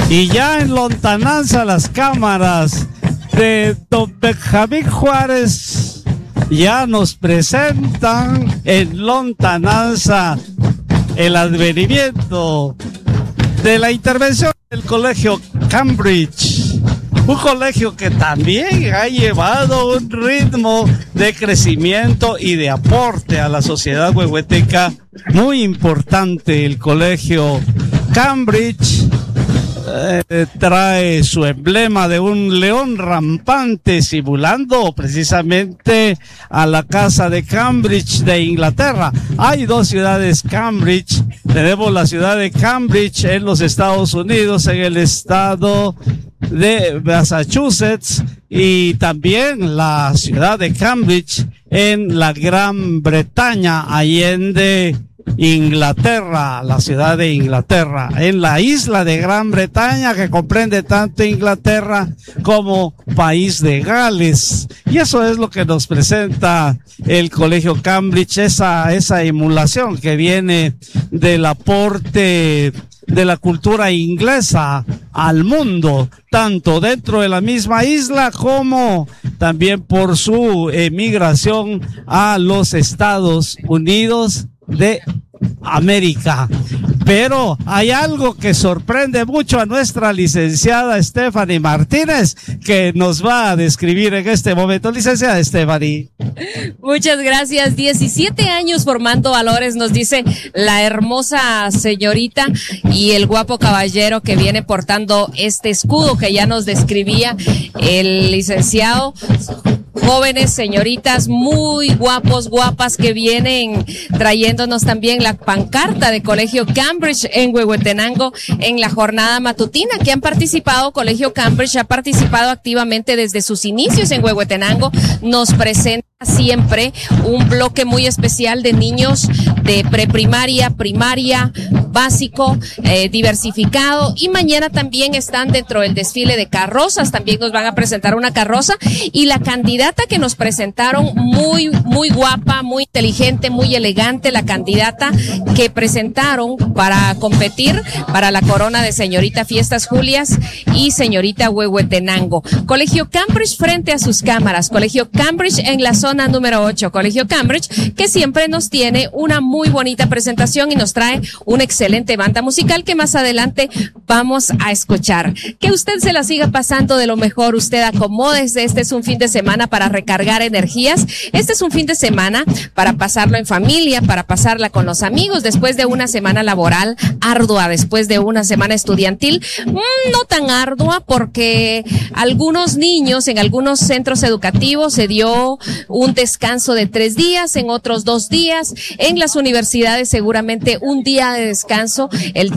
Y ya en lontananza las cámaras de don Benjamín Juárez ya nos presentan en lontananza el advenimiento de la intervención del colegio Cambridge, un colegio que también ha llevado un ritmo de crecimiento y de aporte a la sociedad huehueteca muy importante. El colegio Cambridge trae su emblema de un león rampante simulando precisamente a la casa de Cambridge de Inglaterra. Hay dos ciudades Cambridge. Tenemos la ciudad de Cambridge en los Estados Unidos, en el estado de Massachusetts, y también la ciudad de Cambridge en la Gran Bretaña, allende Inglaterra, la ciudad de Inglaterra, en la isla de Gran Bretaña, que comprende tanto Inglaterra como país de Gales. Y eso es lo que nos presenta el colegio Cambridge, esa emulación que viene del aporte de la cultura inglesa al mundo, tanto dentro de la misma isla como también por su emigración a los Estados Unidos de América. Pero hay algo que sorprende mucho a nuestra licenciada Stephanie Martínez, que nos va a describir en este momento. Licenciada Stephanie. Muchas gracias. 17 años formando valores, nos dice la hermosa señorita y el guapo caballero que viene portando este escudo que ya nos describía el licenciado. Jóvenes, señoritas muy guapos, guapas, que vienen trayéndonos también la pancarta de Colegio Cambridge en Huehuetenango en la jornada matutina que han participado. Colegio Cambridge ha participado activamente desde sus inicios en Huehuetenango. Nos presenta siempre un bloque muy especial de niños de preprimaria, primaria, básico, diversificado, y mañana también están dentro del desfile de carrozas. También nos van a presentar una carroza, y la candidata que nos presentaron muy guapa, muy inteligente, muy elegante, la candidata que presentaron para competir para la corona de señorita Fiestas Julias y señorita Huehuetenango. Colegio Cambridge frente a sus cámaras, Colegio Cambridge en la zona número 8, Colegio Cambridge, que siempre nos tiene una muy bonita presentación y nos trae una excelente banda musical que más adelante vamos a escuchar. Que usted se la siga pasando de lo mejor, usted acomódese. Este es un fin de semana para recargar energías, este es un fin de semana para pasarlo en familia, para pasarla con los amigos, después de una semana laboral ardua, después de una semana estudiantil no tan ardua, porque algunos niños en algunos centros educativos se dio un descanso de 3 días, en otros 2 días, en las universidades seguramente un día de descanso,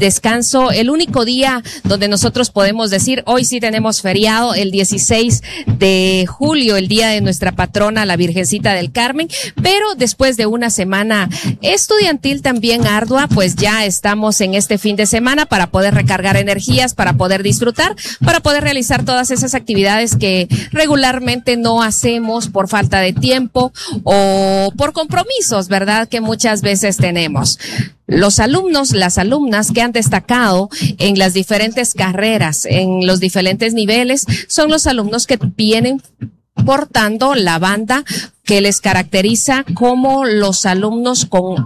el único día donde nosotros podemos decir hoy sí tenemos feriado, el 16 de julio, el día de nuestra patrona, la Virgencita del Carmen. Pero después de una semana estudiantil también ardua, pues ya estamos en este fin de semana para poder recargar energías, para poder disfrutar, para poder realizar todas esas actividades que regularmente no hacemos por falta de tiempo o por compromisos, ¿verdad?, que muchas veces tenemos. Los alumnos, las alumnas que han destacado en las diferentes carreras, en los diferentes niveles, son los alumnos que vienen portando la banda que les caracteriza como los alumnos con